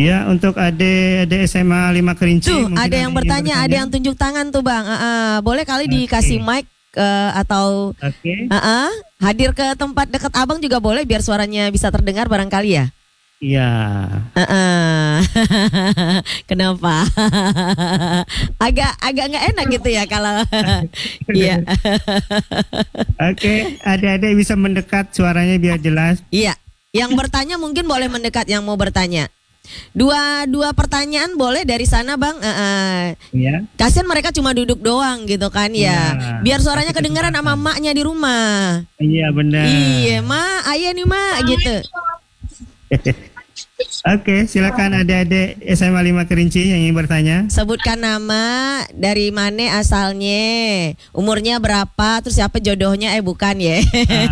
Ya, untuk adik SMA 5 Kerinci. Tuh, ada yang bertanya, ada yang tunjuk tangan tuh Bang. Boleh kali dikasih mic atau hadir ke tempat dekat Abang juga boleh biar suaranya bisa terdengar barangkali ya. Iya. Kenapa? agak nggak enak gitu ya kalau. Iya. Oke, adik-adik bisa mendekat suaranya biar jelas. Iya. Yang bertanya mungkin boleh mendekat yang mau bertanya. Dua pertanyaan boleh dari sana Bang. Iya. Kasian mereka cuma duduk doang gitu kan ya. Biar suaranya kedengaran sama emaknya di rumah. Iya benar. Iya, Ma, ayah nih Ma gitu. Oke, silakan adik-adik SMA 5 Kerinci yang ingin bertanya. Sebutkan nama, dari mana asalnya, umurnya berapa, terus siapa jodohnya, bukan ya.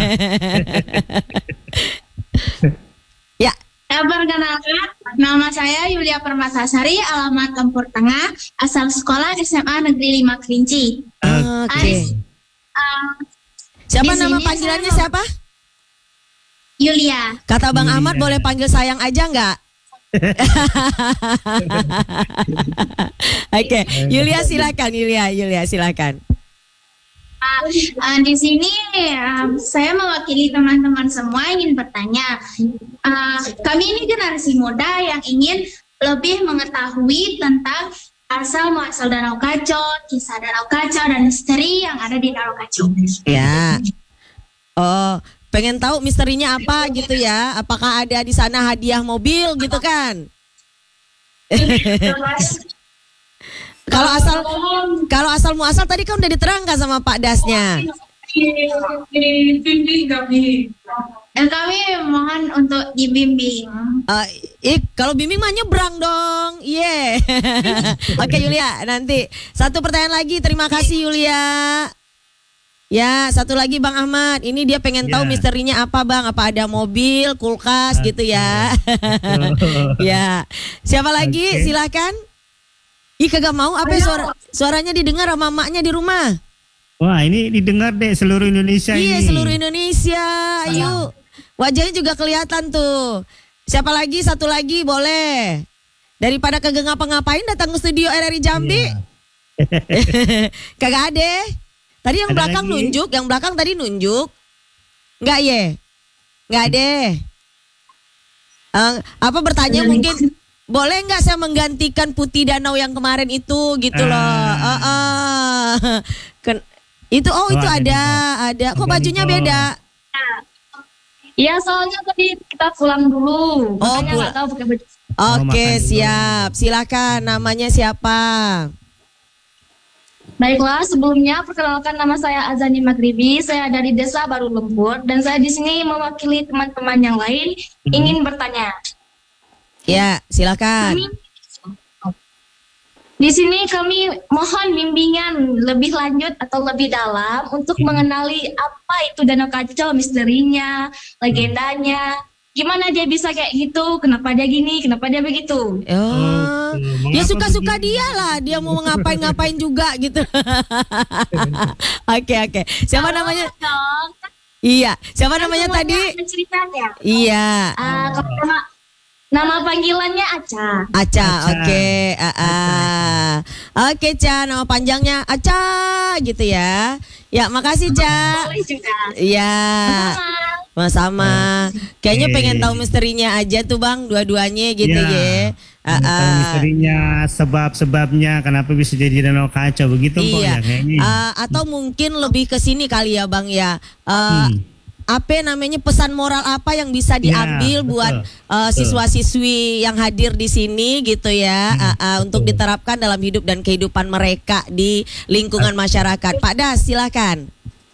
Ya. Perkenalkan, nama saya Yulia Permatasari, alamat Tempur Tengah, asal sekolah SMA Negeri 5 Kerinci. Oke. Siapa nama panggilannya siapa? Yulia. Kata Bang Ahmad boleh panggil sayang aja nggak? Oke, Yulia silakan. Yulia silakan. Di sini saya mewakili teman-teman semua ingin bertanya. Kami ini generasi muda yang ingin lebih mengetahui tentang asal muasal Danau Kaco, kisah Danau Kaco dan misteri yang ada di Danau Kaco. Ya. Oh, pengen tahu misterinya apa gitu ya? Apakah ada di sana hadiah mobil gitu kan? Kalau asal muasal tadi kan udah diterangkan sama Pak Dasnya. Kami mohon untuk dibimbing. Kalau bimbing mah nyebrang dong. Iya. Oke Yulia, nanti satu pertanyaan lagi. Terima kasih Yulia. Ya, satu lagi Bang Ahmad. Ini dia pengen tahu misterinya apa Bang? Apa ada mobil, kulkas gitu ya? Ya. Siapa lagi? Silakan. Ih kagak mau apa suaranya didengar sama emaknya di rumah. Wah, ini didengar deh seluruh Indonesia ini. Iya, seluruh Indonesia. Ayo. Wajahnya juga kelihatan tuh. Siapa lagi? Satu lagi boleh. Daripada kagak ngapa-ngapain datang ke studio RRI Jambi. Kagak ada. Tadi yang belakang nunjuk, yang belakang tadi nunjuk. Enggak ye? Enggak ada. Apa bertanya mungkin boleh nggak saya menggantikan Putih Danau yang kemarin itu gitu loh. Itu itu ada. Kok bajunya beda? Iya, soalnya tadi kita pulang dulu. Makanya nggak tahu pakai baju. Oke, siap. Silakan, namanya siapa? Baiklah, sebelumnya perkenalkan nama saya Azani Magribi. Saya dari Desa Baru Lempur dan saya di sini mewakili teman-teman yang lain ingin bertanya. Ya, silakan. Di sini kami mohon bimbingan lebih lanjut atau lebih dalam untuk mengenali apa itu Danau Kaco, misterinya, legendanya. Gimana dia bisa kayak gitu? Kenapa dia gini? Kenapa dia begitu? Ya suka-suka dia lah. Dia mau ngapain-ngapain juga gitu. Oke. Siapa namanya? Iya. Siapa namanya tadi? Iya. Nama panggilannya Aca. Oke. Oke, Ca. Nama panjangnya Aca gitu ya. Ya, makasih, Ca. Boleh juga. Iya. Sama. Kayaknya pengen tahu misterinya aja tuh Bang, dua-duanya gitu ya. Tahu misterinya, sebab-sebabnya kenapa bisa jadi Danau Kaco begitu kok ya kayaknya. Atau mungkin lebih ke sini kali ya Bang ya. Apa namanya pesan moral apa yang bisa diambil buat siswa-siswi yang hadir di sini gitu ya, untuk diterapkan dalam hidup dan kehidupan mereka di lingkungan masyarakat. Pak Das, silakan.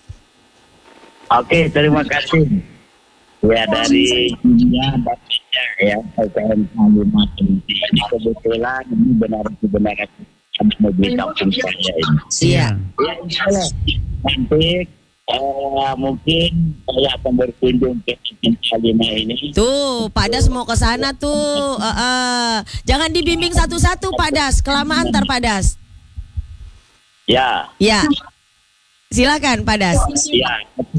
Oke, terima kasih. Ya dari ya PPN 5 Kerinci ini kebetulan ini benar-benar mobil kampung saya ini. Iya. Ya, insyaallah nanti mungkin saya akan berkunjung ke Lima ini. Tuh, Pak Das mau ke sana tuh. Jangan dibimbing satu-satu Pak Das, kelamaan ntar Pak Das. Ya. Ya. Silakan Pak Das. Ya.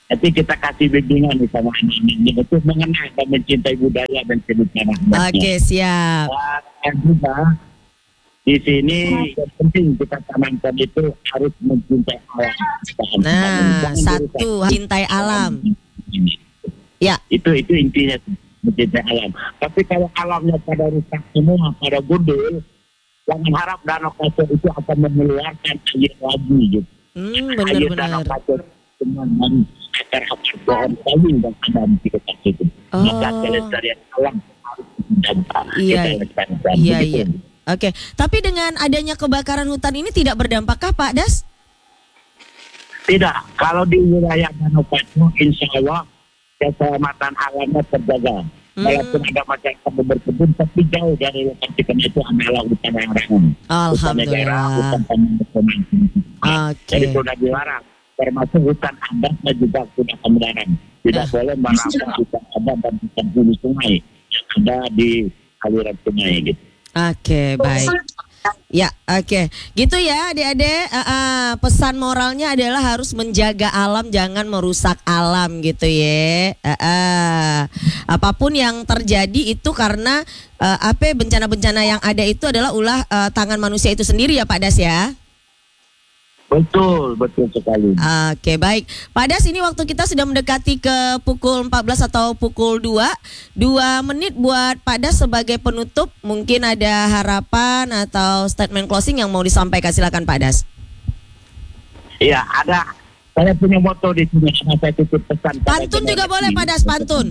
Nanti kita kasih bimbingan nih sama anak-anak untuk mengenal dan mencintai budaya dan kehidupan rakyatnya. Oke, siap. Dan juga di sini yang penting kita tanamkan itu harus mencintai alam. Nah, satu, cintai alam. Ya. Itu intinya, mencintai alam. Tapi kalau alamnya pada rusak semua, pada gundul, jangan harap Danau Kacor itu akan mengeluarkan air lagi gitu. Air Danau Benar-benar. Kacor dengan akar-akar pohon kayu dan ada di sekitar situ. Maka kelestarian alam harus dijaga. Iya. Kita lestarikan. Iya, Begitu. iya. Oke, tapi dengan adanya kebakaran hutan ini tidak berdampakkah Pak Das? Tidak, kalau di wilayah Danau Kacor, insya Allah keselamatan alamnya terjaga. Walaupun ada masyarakat berkebun, tapi jauh dari lokasi karena itu adalah hutan larangan. Hutan negara, hutan taman. Jadi sudah dilarang. Termasuk hutan adatnya juga sudah kami larang. Tidak boleh merampas hutan adat dan hutan hulu sungai yang ada di aliran sungai gitu. Oke, baik. Ya, oke. Gitu ya adik-adik. Pesan moralnya adalah harus menjaga alam, jangan merusak alam gitu ya. Apapun yang terjadi itu karena bencana-bencana yang ada itu adalah ulah tangan manusia itu sendiri ya Pak Das ya. Betul sekali. Oke, baik. Pak Das, ini waktu kita sudah mendekati ke pukul 14 atau pukul 2. 2 menit buat Pak Das sebagai penutup. Mungkin ada harapan atau statement closing yang mau disampaikan. Silakan Pak Das. Iya, ada. Saya punya moto di sini. Saya titip pesan. Pantun juga boleh Pak Das, pantun.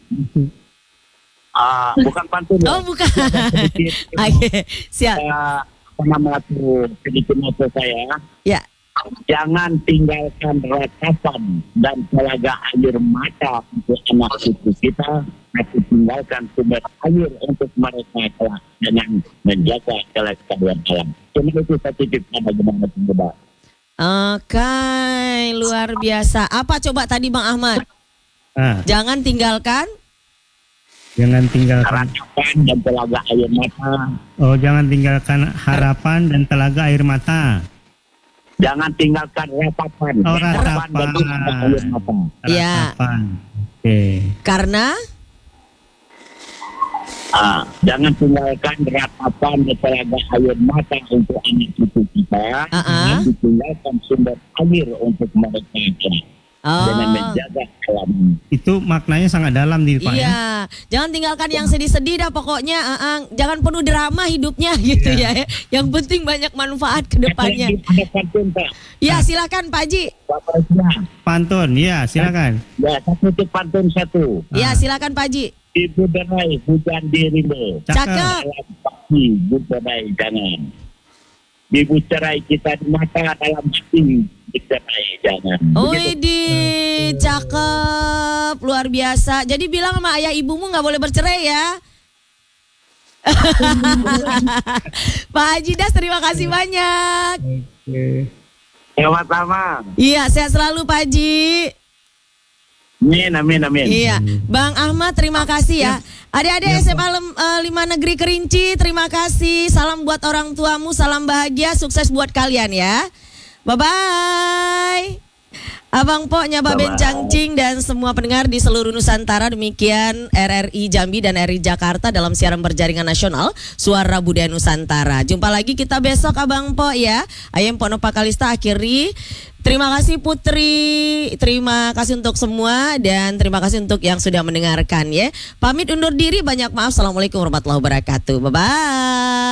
Bukan pantun. Oh, bukan. Oke, siap. Nama sedikit moto saya. Ya. Jangan tinggalkan ratapan dan telaga air mata untuk anak cucu kita, tapi tinggalkan sumber air untuk mereka kelak dengan menjaga kelestarian alam. Cuma itu saya titip pada generasi muda. Oke, luar biasa. Apa coba tadi Bang Ahmad? Jangan tinggalkan harapan dan telaga air mata. Oh, jangan tinggalkan harapan dan telaga air mata. Jangan tinggalkan ratapan. Oh, Harapan dan telaga air mata. Ya. Oke. Karena Jangan tinggalkan ratapan dan telaga air mata untuk anak cucu kita. Tapi tinggalkan sumber air untuk mereka kelak. Dengan menjaga alam. Itu maknanya sangat dalam nih Pak. Iya, jangan tinggalkan yang sedih-sedih dah pokoknya. Jangan penuh drama hidupnya gitu ya. Yang penting banyak manfaat ke depannya. Ada pantun, Pak. Ya, silakan Pak Haji. Pantun, ya silakan. Ya, saya titip pantun satu. Ya, silakan Pak Haji. Ibu derai hujan dirimu. Cakep. Ibu derai jangan. Ibu cerai kita di mata dalam hati. Dicerai jangan. Widih, cakep, luar biasa. Jadi bilang sama ayah ibumu nggak boleh bercerai ya. Pak Haji Das, terima kasih banyak. Sama-sama. Iya, sehat selalu Pak Haji. Amin. Iya, Bang Ahmad terima kasih ya. Adik-adik SMA 5 Negeri Kerinci, terima kasih. Salam buat orang tuamu, salam bahagia, sukses buat kalian ya. Bye-bye. Abang Po, Nyaba Ben Cangcing dan semua pendengar di seluruh Nusantara, demikian RRI Jambi dan RRI Jakarta dalam siaran berjaringan nasional Suara Budaya Nusantara. Jumpa lagi kita besok Abang Po ya. Ayam Ponopa Kalista akhiri. Terima kasih Putri, terima kasih untuk semua dan terima kasih untuk yang sudah mendengarkan ya. Pamit undur diri, banyak maaf. Assalamualaikum warahmatullahi wabarakatuh. Bye-bye.